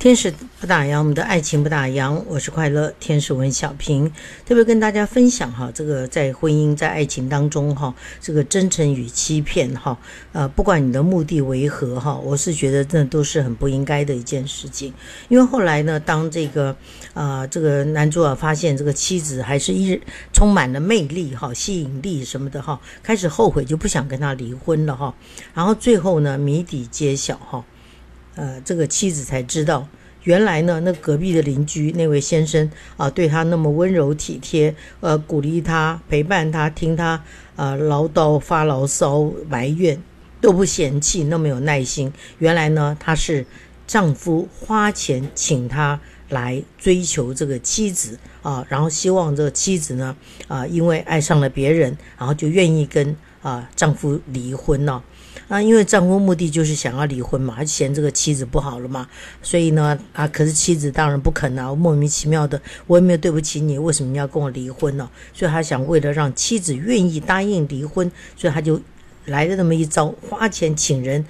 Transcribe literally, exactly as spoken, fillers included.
天使不打烊，我们的爱情不打烊。我是快乐天使文小平，特别跟大家分享哈，这个在婚姻在爱情当中哈，这个真诚与欺骗哈，呃，不管你的目的为何哈，我是觉得这都是很不应该的一件事情。因为后来呢，当这个啊、呃、这个男主角发现这个妻子还是一充满了魅力哈、吸引力什么的哈，开始后悔就不想跟他离婚了哈。然后最后呢，谜底揭晓哈。呃，这个妻子才知道，原来呢，那隔壁的邻居那位先生啊、呃，对他那么温柔体贴，呃，鼓励他，陪伴他，听他呃唠叨、发牢骚、埋怨，都不嫌弃，那么有耐心。原来呢，他是丈夫花钱请他来追求这个妻子啊、呃，然后希望这个妻子呢啊、呃，因为爱上了别人，然后就愿意跟啊、呃、丈夫离婚了、哦。啊，因为丈夫目的就是想要离婚嘛，他嫌这个妻子不好了嘛，所以呢，啊，可是妻子当然不肯啊，莫名其妙的，我也没有对不起你，为什么要跟我离婚呢？所以他想为了让妻子愿意答应离婚，所以他就来了那么一招，花钱请人